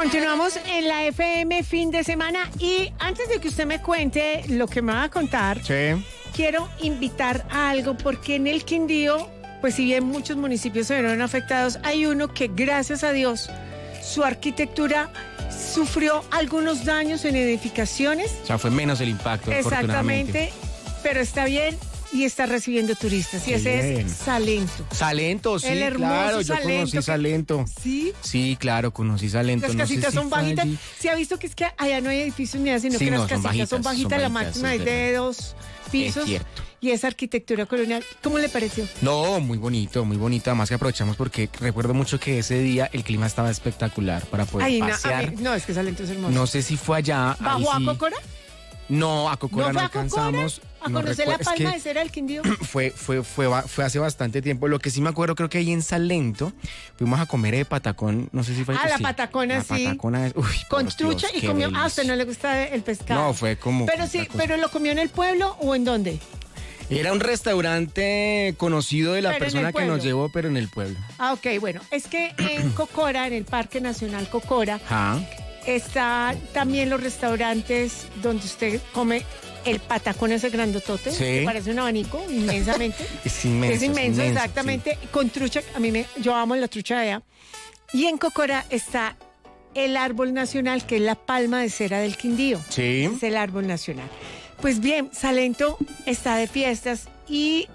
Continuamos en la FM fin de semana y antes de que usted me cuente lo que me va a contar, Sí. quiero invitar a algo porque en el Quindío, pues si bien muchos municipios se vieron afectados, hay uno que gracias a Dios su arquitectura sufrió algunos daños en edificaciones. O sea, fue menos el impacto, afortunadamente. Exactamente, pero está bien y está recibiendo turistas. Y Qué ese bien. es Salento. Salento, sí, El hermoso claro, yo Salento conocí que- Salento. Sí. Sí, claro, conocí Salento. Las No sé casitas si son fue bajitas. allí. Se ha visto que es que allá no hay edificios ni nada, sino Sí, que no, las son casitas son bajitas, bajitas, la bajitas, máxima es es de verdad. 2 pisos. Es cierto. Y esa arquitectura colonial, ¿cómo le pareció? No, muy bonito, además que aprovechamos porque recuerdo mucho que ese día el clima estaba espectacular para poder Ay, pasear. no, es que Salento es hermoso. No sé si fue allá. ahí ¿Bajó sí. a Cocora? No, a Cocora ¿No no, fue a Cocora? alcanzamos. ¿A No conocer la recuerdo, es palma que de cera del Quindío? fue hace bastante tiempo. Lo que sí me acuerdo, creo que ahí en Salento fuimos a comer de patacón. No sé si fue. Ah, la sí. patacona, La sí. patacona es. Uy, Con por trucha Dios, y qué comió. Ah, ¿a usted delicia. no le gusta el pescado? No, fue como. Pero otra sí, cosa. ¿pero lo comió en el pueblo o en dónde? Era un restaurante conocido de la Pero en persona el que nos pueblo. llevó, pero en el pueblo. Ah, ok, bueno, es que en Cocora, en el Parque Nacional Cocora, Ajá. está también los restaurantes donde usted come el patacón ese grandotote, Sí. que parece un abanico inmensamente. Es inmenso. Es inmenso, sí. exactamente, con trucha, yo amo la trucha de allá. Y en Cocora está el árbol nacional, que es la palma de cera del Quindío. Sí. Es el árbol nacional. Pues bien, Salento está de fiestas y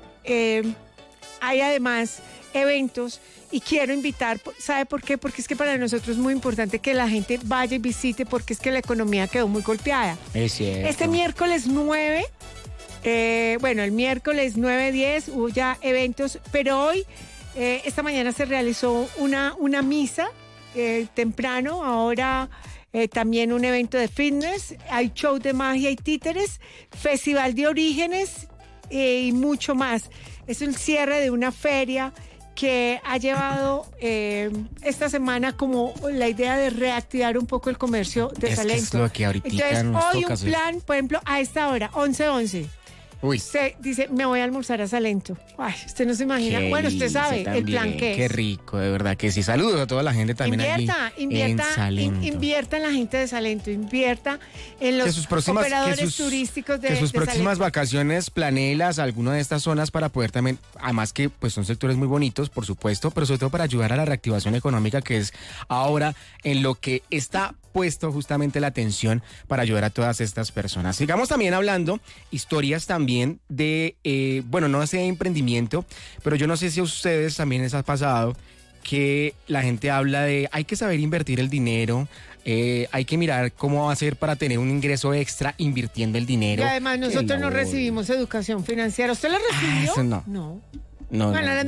hay además eventos y quiero invitar, ¿sabe por qué? Porque es que para nosotros es muy importante que la gente vaya y visite porque es que la economía quedó muy golpeada. Es cierto. Este miércoles 9, el miércoles 9-10 hubo ya eventos, pero hoy, esta mañana se realizó una misa temprano, ahora también un evento de fitness, hay show de magia y títeres, festival de orígenes y mucho más. Es el cierre de una feria que ha llevado esta semana como la idea de reactivar un poco el comercio de Es que Salento. es lo que ahorita Entonces, nos hoy toca un hacer. plan, por ejemplo, a esta hora, 11:11. Uy. Usted dice, me voy a almorzar a Salento. Ay, usted no se imagina. Qué Bueno, usted sabe delicia el plan también, que es. Qué rico, de verdad que sí. Saludos a toda la gente también Invierta en Salento. invierta en la gente de Salento, invierta en los Que sus próximas, operadores turísticos de que sus de próximas Salento. vacaciones planéelas a alguna de estas zonas para poder también, además que pues son sectores muy bonitos, por supuesto, pero sobre todo para ayudar a la reactivación económica que es ahora en lo que está puesto justamente la atención para ayudar a todas estas personas. Sigamos también hablando historias también de, no sé de emprendimiento, pero yo no sé si a ustedes también les ha pasado que la gente habla de hay que saber invertir el dinero, hay que mirar cómo hacer para tener un ingreso extra invirtiendo el Y dinero. además nosotros no recibimos educación financiera. ¿Usted la recibió? eso no. No. No, Bueno, no.